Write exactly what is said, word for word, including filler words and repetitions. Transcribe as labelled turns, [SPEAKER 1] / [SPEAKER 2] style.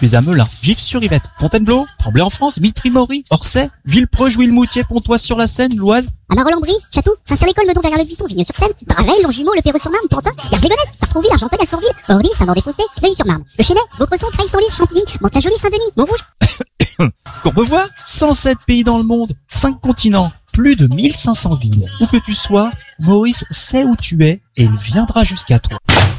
[SPEAKER 1] suis à Melun, Gif-sur-Yvette, Fontainebleau, Tremblay-en-France, Mitry-Mory, Orsay, Villepreux, Jouy-le-Moutier, Pontoise-sur-la-Seine, l'Oise.
[SPEAKER 2] À Marolles-en-Brie, Château, Saint-Cyr-l'École, Meudon, Verrières-le-Buisson, Vigneux-sur-Seine, Draveil, Longjumeau, Le Perreux-sur-Marne, Pantin, Garges-les-Gonesse, Sartrouville, Argenteuil, Alfortville, Orly, Saint-Maur-des-Fossés, Neuilly-sur-Marne, Le Chesnay, Vaucresson, Creil-Senlis, Chantilly, Mantes-la-Jolie, Saint-Denis, Montrouge.
[SPEAKER 1] Courbevoie, cent sept pays dans le monde, cinq continents, plus de mille cinq cents villes. Où que tu sois, Maurice sait où tu es et il viendra jusqu'à toi.